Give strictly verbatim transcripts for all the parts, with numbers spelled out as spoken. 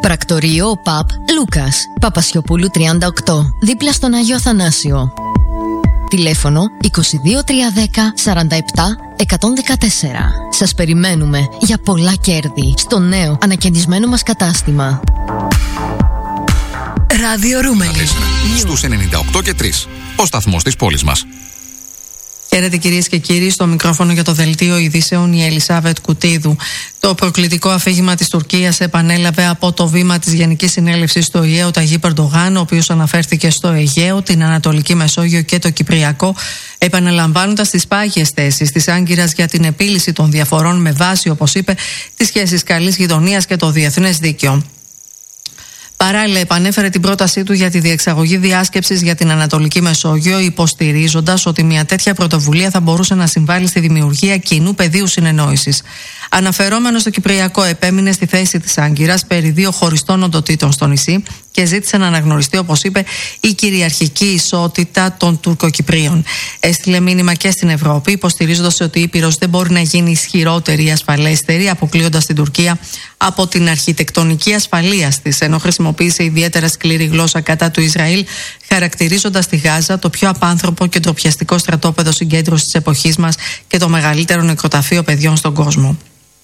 Πρακτορείο ΠΑΠ Λούκας, Παπασιοπούλου τριάντα οκτώ, δίπλα στον Άγιο Αθανάσιο. Τηλέφωνο είκοσι δύο τριακόσια δέκα σαράντα επτά εκατόν δεκατέσσερα. Σας περιμένουμε για πολλά κέρδη στο νέο ανακαινισμένο μας κατάστημα. Ράδιο Ρούμελι στους ενενήντα οκτώ και τρία, ο σταθμός της πόλης μας. Χαίρετε κυρίες και κύριοι, στο μικρόφωνο για το δελτίο ειδήσεων η Ελισάβετ Κουτίδου. Το προκλητικό αφήγημα της Τουρκίας επανέλαβε από το βήμα της Γενικής Συνέλευσης του Ο Η Ε ο Ταγίπ Ερντογάν, ο οποίος αναφέρθηκε στο Αιγαίο, την Ανατολική Μεσόγειο και το Κυπριακό, επαναλαμβάνοντας τις πάγιες θέσεις της Άγκυρας για την επίλυση των διαφορών με βάση, όπως είπε, τις σχέσεις καλής γειτονίας και το διεθνές δίκαιο. Παράλληλα, επανέφερε την πρότασή του για τη διεξαγωγή διάσκεψης για την Ανατολική Μεσόγειο, υποστηρίζοντας ότι μια τέτοια πρωτοβουλία θα μπορούσε να συμβάλλει στη δημιουργία κοινού πεδίου συνεννόησης. Αναφερόμενος στο Κυπριακό, επέμεινε στη θέση της Άγκυρας περί δύο χωριστών οντοτήτων στο νησί και ζήτησε να αναγνωριστεί, όπως είπε, η κυριαρχική ισότητα των Τουρκοκυπρίων. Έστειλε μήνυμα και στην Ευρώπη, υποστηρίζοντας ότι η Ήπειρος δεν μπορεί να γίνει ισχυρότερη ή ασφαλέστερη, αποκλείοντας την Τουρκία από την αρχιτεκτονική ασφαλείας της, ενώ χρησιμοποίησε ιδιαίτερα σκληρή γλώσσα κατά του Ισραήλ, χαρακτηρίζοντας τη Γάζα το πιο απάνθρωπο και ντροπιαστικό στρατόπεδο συγκέντρωσης της εποχής μας και το μεγαλύτερο νεκροταφείο παιδιών στον κόσμο.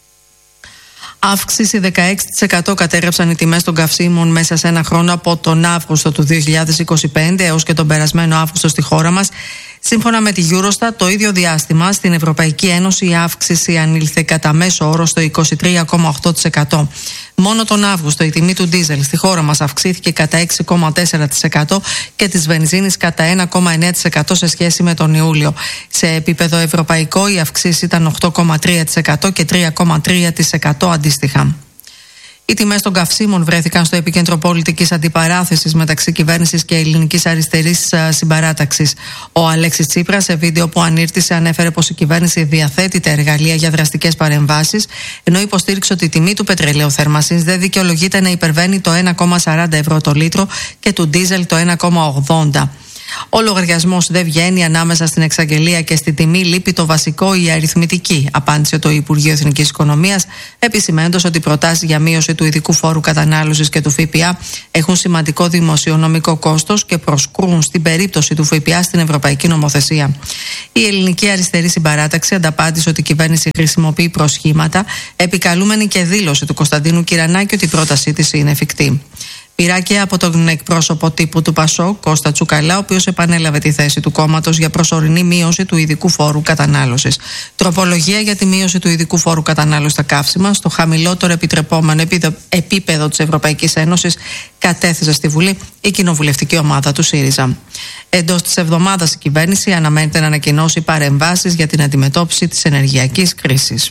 Αύξηση δεκαέξι τοις εκατό κατέρευσαν οι τιμές των καυσίμων μέσα σε ένα χρόνο από τον Αύγουστο του δύο χιλιάδες είκοσι πέντε έως και τον περασμένο Αύγουστο στη χώρα μας. Σύμφωνα με τη Eurostat, το ίδιο διάστημα στην Ευρωπαϊκή Ένωση η αύξηση ανήλθε κατά μέσο όρο στο είκοσι τρία κόμμα οκτώ τοις εκατό. Μόνο τον Αύγουστο η τιμή του ντίζελ στη χώρα μας αυξήθηκε κατά έξι κόμμα τέσσερα τοις εκατό και της βενζίνης κατά ένα κόμμα εννέα τοις εκατό σε σχέση με τον Ιούλιο. Σε επίπεδο ευρωπαϊκό η αυξήση ήταν οκτώ κόμμα τρία τοις εκατό και τρία κόμμα τρία τοις εκατό αντίστοιχα. Οι τιμές των καυσίμων βρέθηκαν στο επίκεντρο πολιτικής αντιπαράθεσης μεταξύ κυβέρνησης και ελληνικής αριστερής συμπαράταξης. Ο Αλέξης Τσίπρας, σε βίντεο που ανήρτησε, ανέφερε πως η κυβέρνηση διαθέτει τα εργαλεία για δραστικές παρεμβάσεις, ενώ υποστήριξε ότι η τιμή του πετρελαίου θέρμανσης δεν δικαιολογείται να υπερβαίνει το ένα κόμμα σαράντα ευρώ το λίτρο και του ντίζελ το ένα κόμμα ογδόντα. Ο λογαριασμός δεν βγαίνει ανάμεσα στην εξαγγελία και στη τιμή, λείπει το βασικό, η αριθμητική, απάντησε το Υπουργείο Εθνικής Οικονομίας, επισημαίνοντας ότι οι προτάσεις για μείωση του ειδικού φόρου κατανάλωσης και του ΦΠΑ έχουν σημαντικό δημοσιονομικό κόστος και προσκρούν στην περίπτωση του ΦΠΑ στην Ευρωπαϊκή Νομοθεσία. Η ελληνική αριστερή συμπαράταξη ανταπάντησε ότι η κυβέρνηση χρησιμοποιεί προσχήματα, επικαλούμενη και δήλωση του Κωνσταντίνου Κυρανάκη ότι η πρότασή της είναι εφικτή. Πειρά και από τον εκπρόσωπο τύπου του ΠΑΣΟΚ, Κώστα Τσουκαλά, ο οποίος επανέλαβε τη θέση του κόμματος για προσωρινή μείωση του ειδικού φόρου κατανάλωσης. Τροπολογία για τη μείωση του ειδικού φόρου κατανάλωσης στα καύσιμα στο χαμηλότερο επιτρεπόμενο επίπεδο της Ευρωπαϊκής Ένωσης κατέθεσε στη Βουλή η κοινοβουλευτική ομάδα του ΣΥΡΙΖΑ. Εντός της εβδομάδας η κυβέρνηση αναμένεται να ανακοινώσει παρεμβάσεις για την αντιμετώπιση της ενεργειακής κρίσης.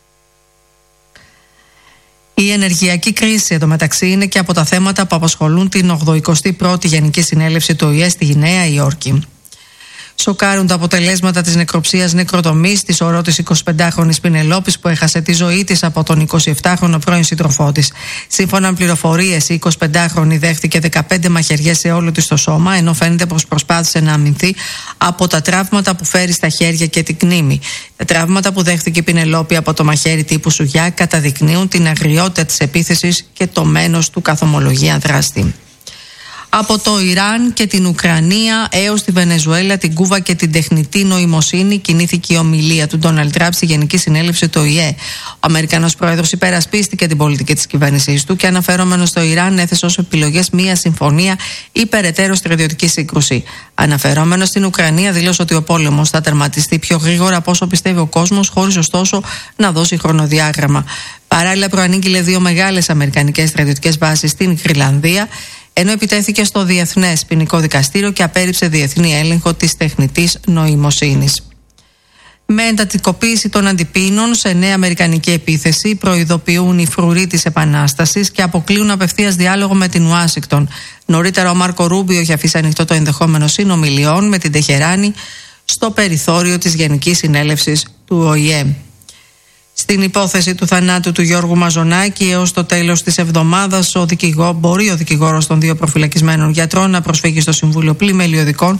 Η ενεργειακή κρίση εντωμεταξύ είναι και από τα θέματα που απασχολούν την ογδοηκοστή πρώτη Γενική Συνέλευση του Ο Η Ε στη Νέα Υόρκη. Σοκάρουν τα αποτελέσματα της νεκροψίας νεκροτομής της ορώτης εικοσιπεντάχρονης Πινελόπης που έχασε τη ζωή της από τον εικοσιεπτάχρονο πρώην σύντροφό της. Σύμφωνα με πληροφορίες, η εικοσιπεντάχρονη δέχτηκε δεκαπέντε μαχαιριές σε όλο της το σώμα, ενώ φαίνεται πως προσπάθησε να αμυνθεί από τα τραύματα που φέρει στα χέρια και την κνήμη. Τα τραύματα που δέχτηκε η Πινελόπη από το μαχαίρι τύπου σουγιά καταδεικνύουν την αγριότητα της επίθεσης και το μένος του καθομολογία δράστη. Από το Ιράν και την Ουκρανία έως τη Βενεζουέλα, την Κούβα και την τεχνητή νοημοσύνη κινήθηκε η ομιλία του Ντόναλντ Τραμπ στη Γενική Συνέλευση του Ο Η Ε. Ο Αμερικανός πρόεδρος υπερασπίστηκε την πολιτική της κυβέρνησής του και αναφερόμενος στο Ιράν έθεσε ως επιλογές μία συμφωνία ή περαιτέρω στρατιωτική σύγκρουση. Αναφερόμενος στην Ουκρανία δήλωσε ότι ο πόλεμος θα τερματιστεί πιο γρήγορα από όσο πιστεύει ο κόσμος, χωρίς ωστόσο να δώσει χρονοδιάγραμμα. Παράλληλα, προανήγγειλε δύο μεγάλες αμερικανικές στρατιωτικές βάσεις στην Γροιλανδία, ενώ επιτέθηκε στο Διεθνές Ποινικό Δικαστήριο και απέρριψε διεθνή έλεγχο της τεχνητής νοημοσύνης. Με εντατικοποίηση των αντιπίνων σε νέα αμερικανική επίθεση, προειδοποιούν οι φρουροί της Επανάστασης και αποκλείουν απευθείας διάλογο με την Ουάσιγκτον. Νωρίτερα, ο Μάρκο Ρούμπιο έχει αφήσει ανοιχτό το ενδεχόμενο συνομιλιών με την Τεχεράνη στο περιθώριο της Γενικής Συνέλευσης του Ο Η Ε. Στην υπόθεση του θανάτου του Γιώργου Μαζονάκη, έως το τέλος της εβδομάδας ο δικηγό, μπορεί ο δικηγόρος των δύο προφυλακισμένων γιατρών να προσφύγει στο Συμβούλιο Πλημελιωδικών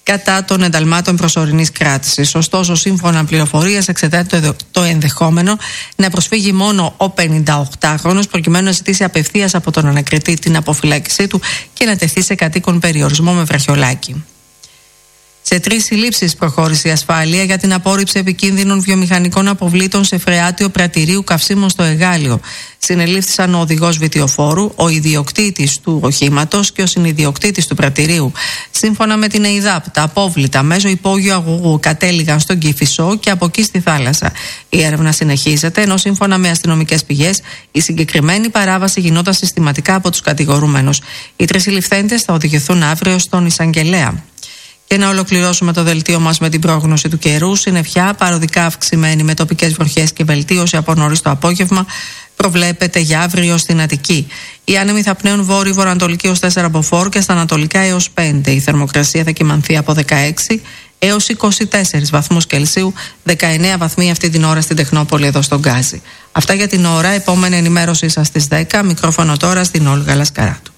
κατά των ενταλμάτων προσωρινής κράτησης. Ωστόσο, σύμφωνα πληροφορίες, εξετάζεται το ενδεχόμενο να προσφύγει μόνο ο πενηνταοκτάχρονος προκειμένου να ζητήσει απευθείας από τον ανακριτή την αποφυλάκησή του και να τεθεί σε κατοίκον περιορισμό με βραχιολάκι. Σε τρεις συλλήψεις προχώρησε η ασφάλεια για την απόρριψη επικίνδυνων βιομηχανικών αποβλήτων σε φρεάτιο πρατηρίου καυσίμων στο Εγάλιο. Συνελήφθησαν ο οδηγός βιτιοφόρου, ο ιδιοκτήτης του οχήματος και ο συνιδιοκτήτης του πρατηρίου. Σύμφωνα με την ΕΙΔΑΠ, τα απόβλητα μέσω υπόγειου αγωγού κατέληγαν στον Κηφισό και από εκεί στη θάλασσα. Η έρευνα συνεχίζεται, ενώ σύμφωνα με αστυνομικές πηγές, η συγκεκριμένη παράβαση γινόταν συστηματικά από τους κατηγορούμενους. Οι τρεις συλληφθέντες θα οδηγηθούν αύριο στον εισαγγελέα. Και να ολοκληρώσουμε το δελτίο μας με την πρόγνωση του καιρού. Συννεφιά παροδικά αυξημένη με τοπικές βροχές και βελτίωση από νωρίς το απόγευμα προβλέπεται για αύριο στην Αττική. Οι άνεμοι θα πνέουν βόρειο-βορειοανατολική ως τέσσερα μποφόρ και στα ανατολικά έως πέντε. Η θερμοκρασία θα κυμανθεί από δεκαέξι έως είκοσι τέσσερις βαθμούς Κελσίου, δεκαεννέα βαθμοί αυτή την ώρα στην Τεχνόπολη εδώ στον Γκάζι. Αυτά για την ώρα. Επόμενη ενημέρωσή σας στις δέκα. Μικρόφωνο τώρα στην Όλγα Λασκαράτου.